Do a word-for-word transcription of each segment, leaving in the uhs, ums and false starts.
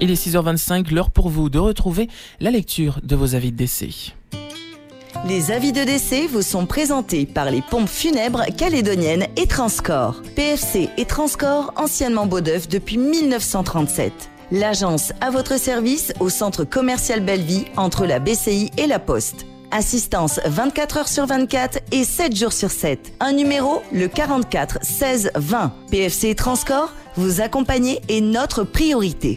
Il est six heures vingt-cinq, l'heure pour vous de retrouver la lecture de vos avis de décès. Les avis de décès vous sont présentés par les pompes funèbres calédoniennes et Transcorps. P F C et Transcorps, anciennement Beaudeuf depuis mille neuf cent trente-sept. L'agence à votre service au centre commercial Belleville entre la B C I et la Poste. Assistance vingt-quatre heures sur vingt-quatre et sept jours sur sept. Un numéro, le quarante-quatre seize vingt. P F C et Transcorps, vous accompagner est notre priorité.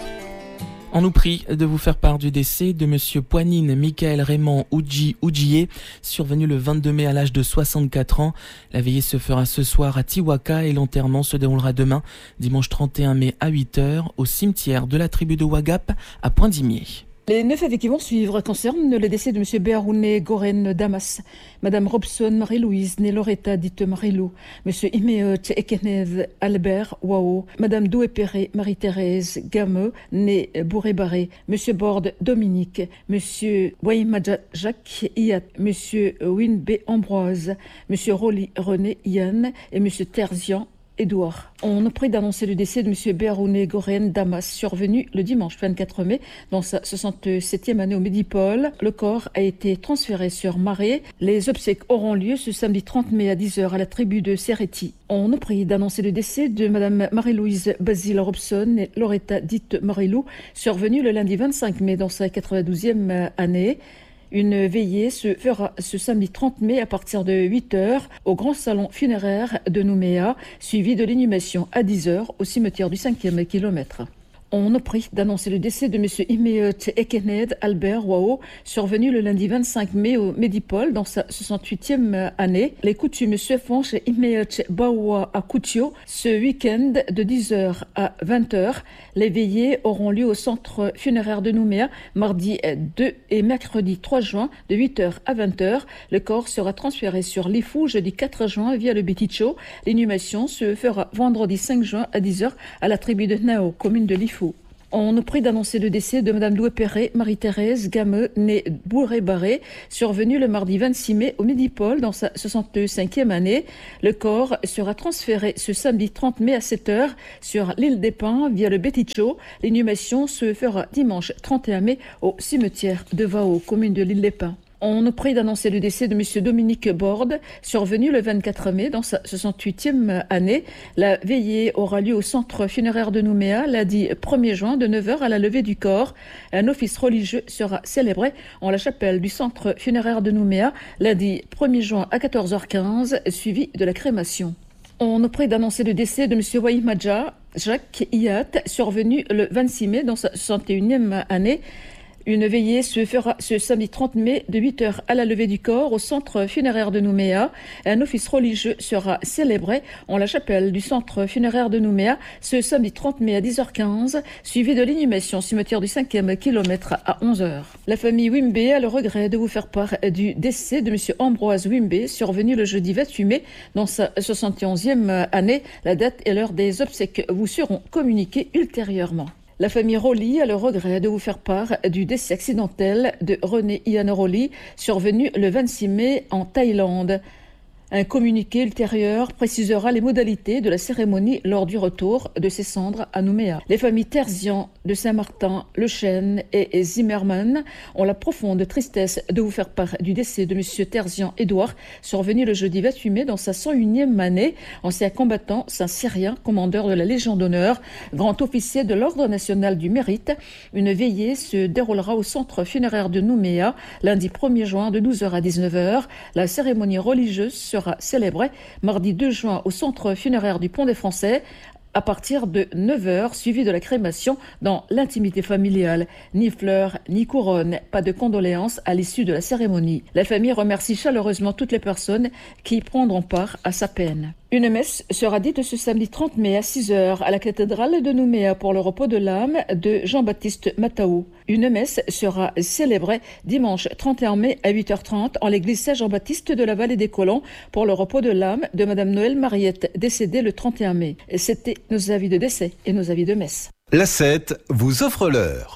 On nous prie de vous faire part du décès de Monsieur Poignine Michael Raymond Oudji Oudjié, survenu le vingt-deux mai à l'âge de soixante-quatre ans. La veillée se fera ce soir à Tiwaka et l'enterrement se déroulera demain, dimanche trente et un mai à huit heures, au cimetière de la tribu de Wagap à Poindimier. Les neuf avis qui vont suivre concernent le décès de M. Béarouné Goren Damas, Mme Robson Marie-Louise, née Loretta dite Marie-Lou, M. Imeot Ekenez Albert Wao, Mme Doué-Perret Marie-Thérèse Gameux, née Bourré-Barré, M. Borde Dominique, M. Waimadja Jacques Iat, M. Winbe Ambroise, M. Rolly René Yann et M. Terzian Édouard. On nous prie d'annoncer le décès de M. Béarouné Goren Damas, survenu le dimanche vingt-quatre mai dans sa soixante-septième année au Médipôle. Le corps a été transféré sur Marais. Les obsèques auront lieu ce samedi trente mai à dix heures à la tribu de Serretti. On nous prie d'annoncer le décès de Mme Marie-Louise Basile Robson et Loretta dite Marie-Lou, survenue le lundi vingt-cinq mai dans sa quatre-vingt-douzième année. Une veillée se fera ce samedi trente mai à partir de huit heures au grand salon funéraire de Nouméa, suivi de l'inhumation à dix heures au cimetière du cinquième kilomètre. On nous prie d'annoncer le décès de M. Imeot Ekened Albert Wao, survenu le lundi vingt-cinq mai au Médipôle dans sa soixante-huitième année. Les coutumes se font chez Imeot Baoua à Koutio ce week-end de dix heures à vingt heures. Les veillées auront lieu au centre funéraire de Nouméa mardi deux et mercredi trois juin de huit heures à vingt heures. Le corps sera transféré sur l'Ifou jeudi quatre juin via le Biticho. L'inhumation se fera vendredi cinq juin à dix heures à la tribu de Nao, commune de l'Ifou. On nous prie d'annoncer le décès de Mme Doué-Perret Marie-Thérèse Gameux, née Bourré-Barré, survenue le mardi vingt-six mai au Médipôle dans sa soixante-cinquième année. Le corps sera transféré ce samedi trente mai à sept heures sur l'île des Pins via le Beticho. L'inhumation se fera dimanche trente et un mai au cimetière de Vao, commune de l'île des Pins. On nous prie d'annoncer le décès de M. Dominique Borde, survenu le vingt-quatre mai dans sa soixante-huitième année. La veillée aura lieu au centre funéraire de Nouméa lundi premier juin de neuf heures à la levée du corps. Un office religieux sera célébré en la chapelle du centre funéraire de Nouméa lundi premier juin à quatorze heures quinze, suivi de la crémation. On nous prie d'annoncer le décès de M. Waimadja Jacques Iat, survenu le vingt-six mai dans sa soixante et unième année. Une veillée se fera ce samedi trente mai de huit heures à la levée du corps au centre funéraire de Nouméa. Un office religieux sera célébré en la chapelle du centre funéraire de Nouméa ce samedi trente mai à dix heures quinze, suivi de l'inhumation cimetière du cinquième kilomètre à onze heures. La famille Wimbe a le regret de vous faire part du décès de M. Ambroise Wimbe, survenu le jeudi vingt-huit mai dans sa soixante et onzième année. La date et l'heure des obsèques vous seront communiquées ultérieurement. La famille Rolly a le regret de vous faire part du décès accidentel de René Ian Rolly, survenu le vingt-six mai en Thaïlande. Un communiqué ultérieur précisera les modalités de la cérémonie lors du retour de ses cendres à Nouméa. Les familles Terzian de Saint-Martin, Le Chêne et Zimmermann ont la profonde tristesse de vous faire part du décès de M. Terzian Édouard, survenu le jeudi vingt-huit mai dans sa cent unième année, ancien combattant saint-cyrien, commandeur de la Légion d'honneur, grand officier de l'Ordre national du mérite. Une veillée se déroulera au centre funéraire de Nouméa lundi premier juin de douze heures à dix-neuf heures. La cérémonie religieuse sera célébrée mardi deux juin au centre funéraire du Pont des Français à partir de neuf heures, suivi de la crémation dans l'intimité familiale. Ni fleurs, ni couronne, pas de condoléances à l'issue de la cérémonie. La famille remercie chaleureusement toutes les personnes qui prendront part à sa peine. Une messe sera dite ce samedi trente mai à six heures à la cathédrale de Nouméa pour le repos de l'âme de Jean-Baptiste Mataou. Une messe sera célébrée dimanche trente et un mai à huit heures trente en l'église Saint-Jean-Baptiste de la Vallée des Colons pour le repos de l'âme de Madame Noël Mariette, décédée le trente et un mai. C'était nos avis de décès et nos avis de messe. La sept vous offre l'heure.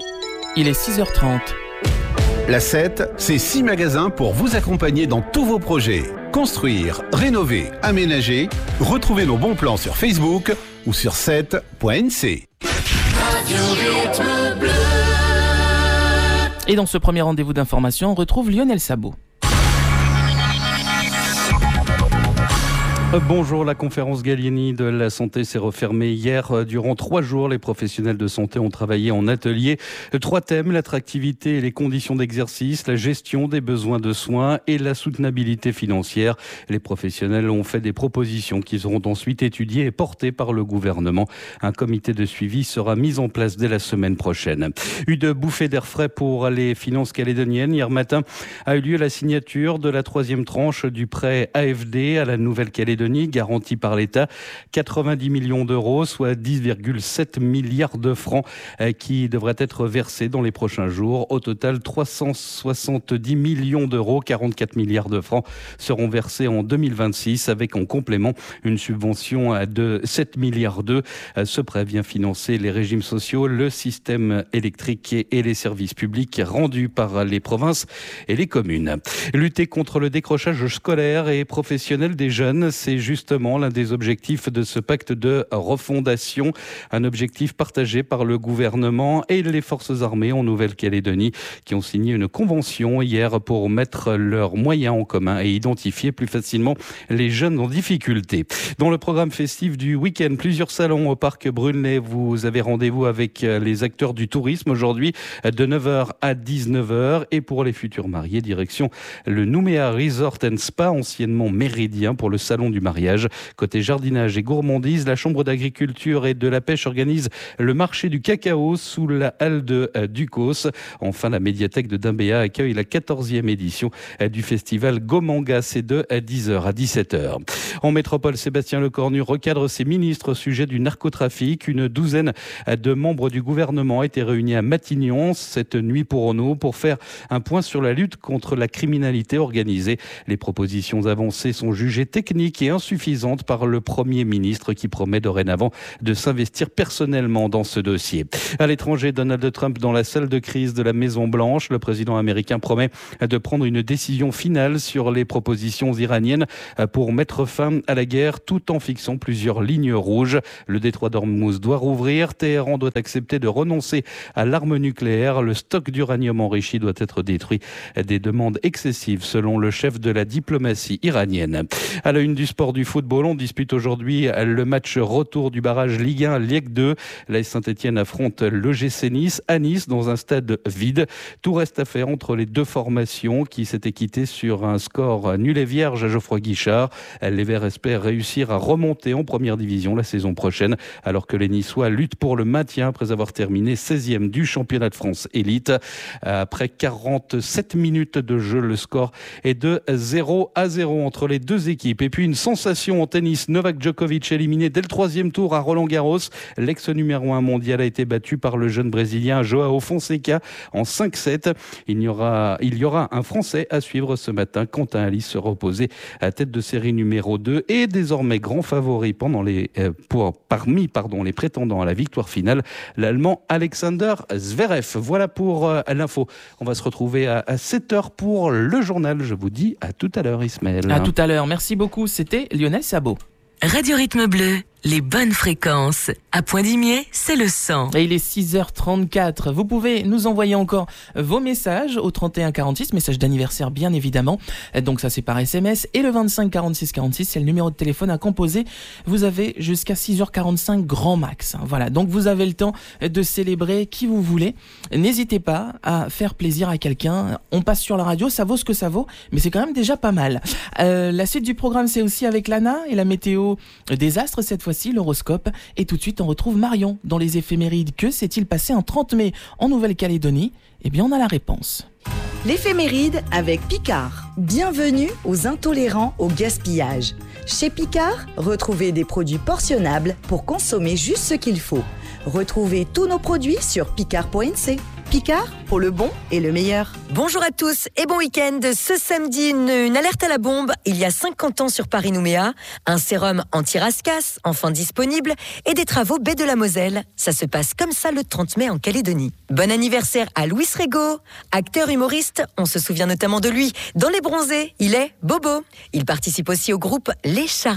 Il est six heures trente. La sept, c'est six magasins pour vous accompagner dans tous vos projets. Construire, rénover, aménager. Retrouvez nos bons plans sur Facebook ou sur sept point n c. Et dans ce premier rendez-vous d'information, on retrouve Lionel Sabot. Bonjour, la conférence Gallieni de la santé s'est refermée hier. Durant trois jours, les professionnels de santé ont travaillé en atelier. Trois thèmes, l'attractivité et les conditions d'exercice, la gestion des besoins de soins et la soutenabilité financière. Les professionnels ont fait des propositions qui seront ensuite étudiées et portées par le gouvernement. Un comité de suivi sera mis en place dès la semaine prochaine. Une bouffée d'air frais pour les finances calédoniennes. Hier matin a eu lieu la signature de la troisième tranche du prêt A F D à la Nouvelle-Calédonie, garantie par l'État, quatre-vingt-dix millions d'euros, soit dix virgule sept milliards de francs qui devraient être versés dans les prochains jours. Au total, trois cent soixante-dix millions d'euros, quarante-quatre milliards de francs seront versés en deux mille vingt-six avec en complément une subvention de sept milliards d'euros. Ce prêt vient financer les régimes sociaux, le système électrique et les services publics rendus par les provinces et les communes. Lutter contre le décrochage scolaire et professionnel des jeunes, c'est justement l'un des objectifs de ce pacte de refondation, un objectif partagé par le gouvernement et les forces armées en Nouvelle-Calédonie qui ont signé une convention hier pour mettre leurs moyens en commun et identifier plus facilement les jeunes en difficulté. Dans le programme festif du week-end, plusieurs salons au parc Brunelay. Vous avez rendez-vous avec les acteurs du tourisme aujourd'hui de neuf heures à dix-neuf heures et pour les futurs mariés, direction le Nouméa Resort and Spa, anciennement Méridien, pour le salon du mariage. Côté jardinage et gourmandise, la Chambre d'agriculture et de la pêche organise le marché du cacao sous la halle de Ducos. Enfin, la médiathèque de Dimbéa accueille la quatorzième édition du festival Gomanga. C'est de dix heures à dix-sept heures. En métropole, Sébastien Lecornu recadre ses ministres au sujet du narcotrafic. Une douzaine de membres du gouvernement étaient réunis à Matignon cette nuit pour nous pour faire un point sur la lutte contre la criminalité organisée. Les propositions avancées sont jugées techniques et insuffisante par le Premier ministre qui promet dorénavant de s'investir personnellement dans ce dossier. À l'étranger, Donald Trump dans la salle de crise de la Maison-Blanche. Le président américain promet de prendre une décision finale sur les propositions iraniennes pour mettre fin à la guerre tout en fixant plusieurs lignes rouges. Le détroit d'Ormuz doit rouvrir. Téhéran doit accepter de renoncer à l'arme nucléaire. Le stock d'uranium enrichi doit être détruit. Des demandes excessives selon le chef de la diplomatie iranienne. À la une du sport du football, on dispute aujourd'hui le match retour du barrage Ligue un Ligue deux. L'A S Saint-Etienne affronte l'O G C Nice à Nice dans un stade vide. Tout reste à faire entre les deux formations qui s'étaient quittées sur un score nul et vierge à Geoffroy Guichard. Les Verts espèrent réussir à remonter en première division la saison prochaine alors que les Niçois luttent pour le maintien après avoir terminé seizième du championnat de France élite. Après quarante-sept minutes de jeu, le score est de zéro à zéro entre les deux équipes. Et puis une sensation en tennis, Novak Djokovic éliminé dès le troisième tour à Roland-Garros. L'ex numéro un mondial a été battu par le jeune brésilien Joao Fonseca en cinq sept. Il y aura, il y aura un Français à suivre ce matin. Quentin Alice sera opposé à tête de série numéro deux et désormais grand favori pendant les, euh, pour, parmi pardon, les prétendants à la victoire finale, l'Allemand Alexander Zverev. Voilà pour euh, l'info. On va se retrouver à, à sept heures pour le journal. Je vous dis à tout à l'heure, Ismaël. À tout à l'heure. Merci beaucoup. C'était Lionel Sabot. Radio Rythme Bleu, les bonnes fréquences. À Point-d'Imier, c'est le cent. Et il est six heures trente-quatre. Vous pouvez nous envoyer encore vos messages au trente et un quarante-six, message d'anniversaire bien évidemment. Donc ça c'est par S M S. Et le vingt-cinq quarante-six quarante-six, c'est le numéro de téléphone à composer. Vous avez jusqu'à six heures quarante-cinq grand max. Voilà, donc vous avez le temps de célébrer qui vous voulez. N'hésitez pas à faire plaisir à quelqu'un. On passe sur la radio, ça vaut ce que ça vaut, mais c'est quand même déjà pas mal. Euh, la suite du programme, c'est aussi avec l'A N A et la météo des astres, cette fois-ci, l'horoscope. Et tout de suite, on retrouve Marion dans les éphémérides. Que s'est-il passé un trente mai en Nouvelle-Calédonie ? Eh bien, on a la réponse. L'éphéméride avec Picard. Bienvenue aux intolérants au gaspillage. Chez Picard, retrouvez des produits portionnables pour consommer juste ce qu'il faut. Retrouvez tous nos produits sur picard point n c. Picard, pour le bon et le meilleur. Bonjour à tous et bon week-end. Ce samedi, une, une alerte à la bombe. Il y a cinquante ans sur Paris-Nouméa, un sérum anti-rascasse, enfin disponible, et des travaux baie de la Moselle. Ça se passe comme ça le trente mai en Calédonie. Bon anniversaire à Louis Rego, acteur humoriste. On se souvient notamment de lui dans Les Bronzés. Il est Bobo. Il participe aussi au groupe Les Charlots.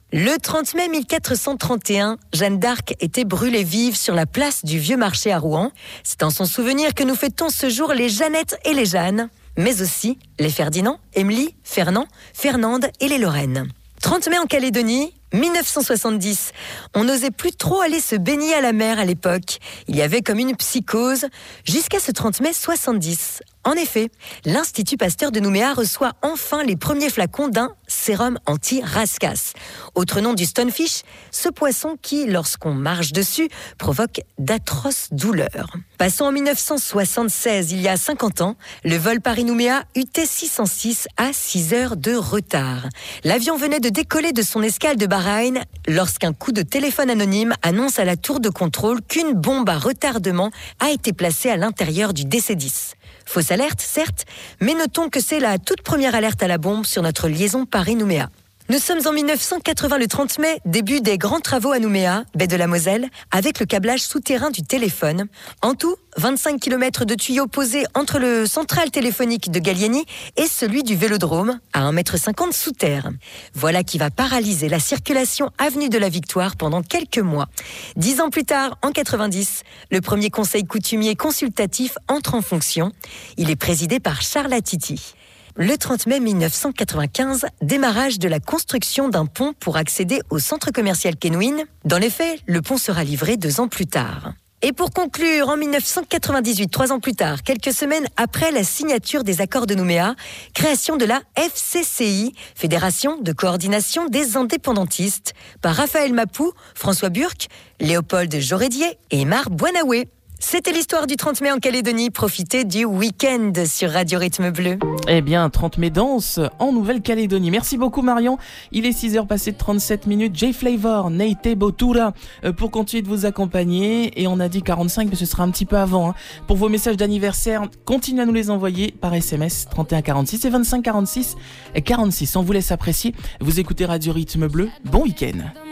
Le trente mai mille quatre cent trente et un, Jeanne d'Arc était brûlée vive sur la place du Vieux Marché à Rouen. C'est en son souvenir que nous fêtons ce jour les Jeannettes et les Jeannes, mais aussi les Ferdinand, Émilie, Fernand, Fernande et les Lorraine. trente mai en Calédonie, mille neuf cent soixante-dix. On n'osait plus trop aller se baigner à la mer à l'époque. Il y avait comme une psychose jusqu'à ce trente mai soixante-dix. En effet, l'Institut Pasteur de Nouméa reçoit enfin les premiers flacons d'un sérum anti-rascasse. Autre nom du stonefish, ce poisson qui, lorsqu'on marche dessus, provoque d'atroces douleurs. Passons en mille neuf cent soixante-seize, il y a cinquante ans, le vol Paris-Nouméa U T six cent six a six heures de retard. L'avion venait de décoller de son escale de Bahreïn lorsqu'un coup de téléphone anonyme annonce à la tour de contrôle qu'une bombe à retardement a été placée à l'intérieur du D C dix. Fausse alerte, certes, mais notons que c'est la toute première alerte à la bombe sur notre liaison Paris-Nouméa. Nous sommes en mille neuf cent quatre-vingts, le trente mai, début des grands travaux à Nouméa, baie de la Moselle, avec le câblage souterrain du téléphone. En tout, vingt-cinq kilomètres de tuyaux posés entre le central téléphonique de Gallieni et celui du Vélodrome, à un mètre cinquante sous terre. Voilà qui va paralyser la circulation avenue de la Victoire pendant quelques mois. Dix ans plus tard, en quatre-vingt-dix, le premier conseil coutumier consultatif entre en fonction. Il est présidé par Charles Atitti. Le trente mai mille neuf cent quatre-vingt-quinze, démarrage de la construction d'un pont pour accéder au centre commercial Kenwin. Dans les faits, le pont sera livré deux ans plus tard. Et pour conclure, en mille neuf cent quatre-vingt-dix-huit, trois ans plus tard, quelques semaines après la signature des accords de Nouméa, création de la F C C I, Fédération de coordination des indépendantistes, par Raphaël Mapou, François Burck, Léopold Jorédier et Mar Buanaoué. C'était l'histoire du trente mai en Calédonie. Profitez du week-end sur Radio Rythme Bleu. Eh bien, trente mai danse en Nouvelle-Calédonie. Merci beaucoup Marion. Il est six heures passées de trente-sept minutes. J-Flavor, Neite Botura euh, pour continuer de vous accompagner. Et on a dit quarante-cinq, mais ce sera un petit peu avant. Hein. Pour vos messages d'anniversaire, continuez à nous les envoyer par S M S trente et un quarante-six et vingt-cinq quarante-six et quarante-six. On vous laisse apprécier. Vous écoutez Radio Rythme Bleu. Bon week-end.